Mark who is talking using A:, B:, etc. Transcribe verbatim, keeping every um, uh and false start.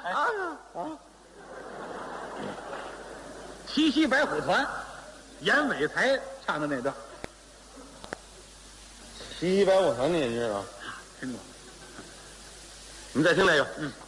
A: 哎
B: 啊啊！
A: 七夕白虎团，严伟才唱的那段，
B: 七一百五团你也知道？
A: 听过？
B: 你再听这个。
A: 嗯。